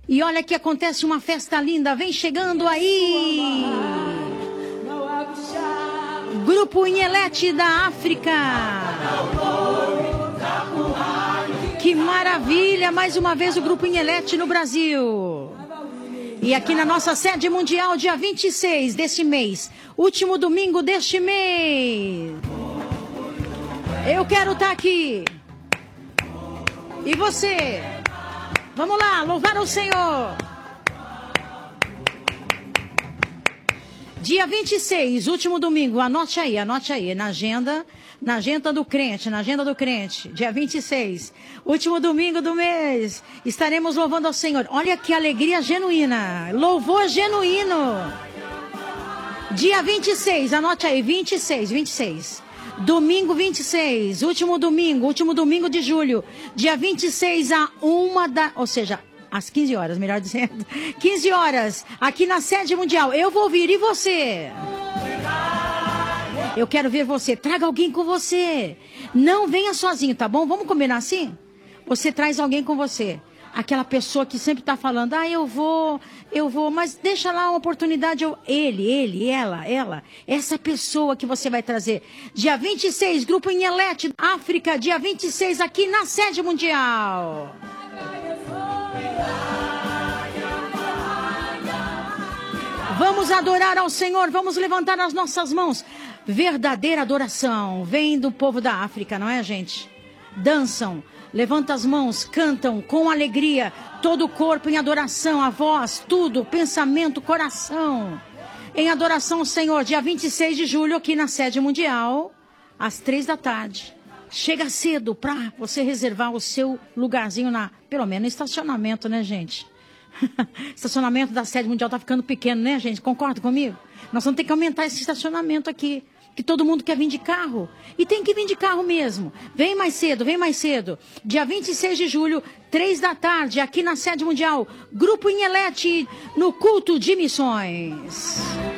E olha que acontece uma festa linda, vem chegando aí. Grupo Inhelete da África. Que maravilha, mais uma vez o Grupo Inhelete no Brasil. E aqui na nossa sede mundial, dia 26 deste mês, último domingo deste mês. Eu quero estar aqui. E você? Vamos lá, louvar o Senhor. Dia 26, último domingo, anote aí, na agenda do crente, dia 26, último domingo do mês, estaremos louvando ao Senhor. Olha que alegria genuína, louvor genuíno. Dia 26, anote aí, 26. Domingo 26, último domingo de julho, dia 26 ou seja, às 15 horas, melhor dizendo, 15 horas, aqui na sede mundial. Eu vou vir, e você? Eu quero ver você, traga alguém com você, não venha sozinho, tá bom? Vamos combinar assim? Você traz alguém com você. Aquela pessoa que sempre está falando, eu vou, mas deixa lá uma oportunidade, ele, ela, essa pessoa que você vai trazer. Dia 26, Grupo Inhelete, África, dia 26, aqui na sede mundial. Vamos adorar ao Senhor, vamos levantar as nossas mãos. Verdadeira adoração, vem do povo da África, não é, gente? Dançam. Levanta as mãos, cantam com alegria, todo o corpo em adoração, a voz, tudo, pensamento, coração. Em adoração ao Senhor, dia 26 de julho, aqui na sede mundial, às 3 da tarde. Chega cedo para você reservar o seu lugarzinho pelo menos no estacionamento, né, gente? Estacionamento da sede mundial tá ficando pequeno, né, gente? Concorda comigo? Nós vamos ter que aumentar esse estacionamento aqui. Que todo mundo quer vir de carro. E tem que vir de carro mesmo. Vem mais cedo. Dia 26 de julho, 3 da tarde, aqui na sede mundial. Grupo Inhelete, no culto de missões.